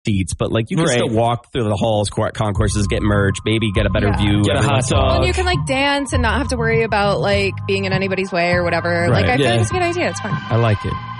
seats, but like you can still walk through the halls, concourses, get merch, maybe get a better view. Get a hot dog. And you can like dance and not have to worry about like being in anybody's way or whatever. Right. Like I feel like it's a good idea. It's fun. I like it.